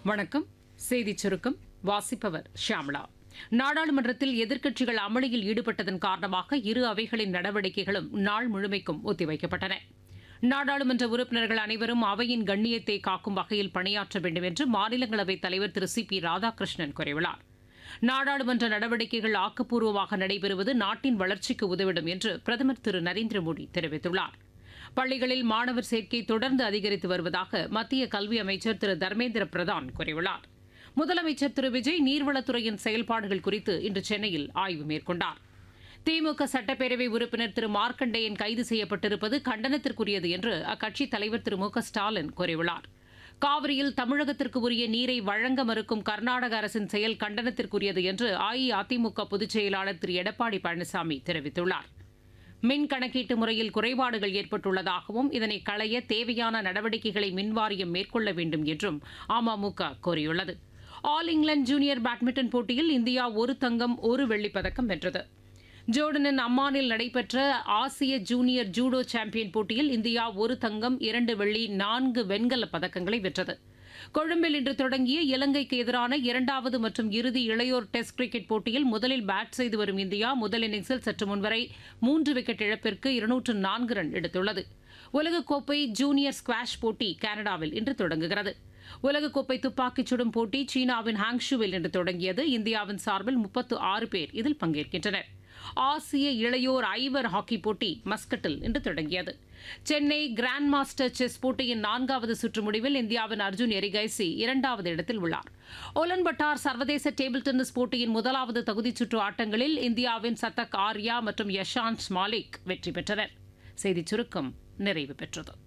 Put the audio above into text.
வணக்கம். செய்திச் சுருக்கம் வாசிப்பவர் ஷியாமளா. நாடாளுமன்றத்தில் எதிர்க்கட்சிகள் அமளியில் ஈடுபட்டதன் காரணமாக இரு அவைகளின் நடவடிக்கைகளும் நாள் முழுமைக்கும் ஒத்திவைக்கப்பட்டன. நாடாளுமன்ற உறுப்பினர்கள் அனைவரும் அவையின் கண்ணியத்தை காக்கும் வகையில் பணியாற்ற வேண்டும் என்று மாநிலங்களவைத் தலைவர் திரு சி.பி. ராதாகிருஷ்ணன் கூறியுள்ளார். நாடாளுமன்ற நடவடிக்கைகள் ஆக்கப்பூர்வமாக நடைபெறுவது நாட்டின் வளர்ச்சிக்கு உதவிடும் என்று பிரதமர் திரு நரேந்திர மோடி தெரிவித்துள்ளார். பள்ளிகளில் மாணவர் சேர்க்கை தொடர்ந்து அதிகரித்து வருவதாக மத்திய கல்வி அமைச்சர் திரு தர்மேந்திர பிரதான் கூறியுள்ளார். முதலமைச்சர் திரு விஜய் நீர்வளத்துறையின் செயல்பாடுகள் குறித்து இன்று சென்னையில் ஆய்வு மேற்கொண்டார். திமுக சட்டப்பேரவை உறுப்பினர் திரு மார்க்கண்டேயன் கைது செய்யப்பட்டிருப்பது கண்டனத்திற்குரியது என்று அக்கட்சித் தலைவர் திரு மு க ஸ்டாலின் கூறியுள்ளார். காவிரியில் தமிழகத்திற்கு உரிய நீரை வழங்க மறுக்கும் கர்நாடக அரசின் செயல் கண்டனத்திற்குரியது என்று அஇஅதிமுக பொதுச் செயலாளர் திரு எடப்பாடி பழனிசாமி தெரிவித்துள்ளார். மின் கணக்கீட்டு முறையில் குறைபாடுகள் ஏற்பட்டுள்ளதாகவும் இதனை களைய தேவையான நடவடிக்கைகளை மின்வாரியம் மேற்கொள்ள வேண்டும் என்றும் அமமுக கோரியுள்ளது. ஆல் இங்கிலாந்து ஜூனியர் பேட்மிண்டன் போட்டியில் இந்தியா ஒரு தங்கம் ஒரு வெள்ளிப் பதக்கம் வென்றது. ஜோர்டனின் அம்மானில் நடைபெற்ற ஆசிய ஜூனியர் ஜூடோ சாம்பியன் போட்டியில் இந்தியா ஒரு தங்கம் 2 வெள்ளி 4 வெண்கலப் பதக்கங்களை வென்றது. கொழும்பில் இன்று தொடங்கிய இலங்கைக்கு எதிரான இரண்டாவது மற்றும் இறுதி இளையோர் டெஸ்ட் கிரிக்கெட் போட்டியில் முதலில் பேட் செய்து வரும் இந்தியா முதல் இன்னிங்ஸில் சற்று முன்வரை 3 விக்கெட் இழப்பிற்கு 204 ரன் எடுத்துள்ளது. உலகக்கோப்பை ஜூனியர் ஸ்குவாஷ் போட்டி கனடாவில் இன்று தொடங்குகிறது. உலகக்கோப்பை துப்பாக்கிச் சுடும் போட்டி சீனாவின் ஹாங்ஷுவில் இன்று தொடங்கியது. இந்தியாவின் சார்பில் 36 பேர் இதில் பங்கேற்கின்றனர். ஆசிய இளையோர் ஐவர் ஹாக்கி போட்டி மஸ்கட்டில் இன்று தொடங்கியது. சென்னை கிராண்ட் மாஸ்டர் செஸ் போட்டியின் 4வது சுற்று முடிவில் இந்தியாவின் அர்ஜுன் எரிகைசி 2வது இடத்தில் உள்ளார். ஒலன்பட்டார் சர்வதேச டேபிள் டென்னிஸ் போட்டியின் 1வது தகுதிச் சுற்று ஆட்டங்களில் இந்தியாவின் சத்தக் ஆர்யா மற்றும் யஷாந்த் மாலிக் வெற்றி பெற்றனர். செய்திச் சுருக்கம் நிறைவு பெற்றது.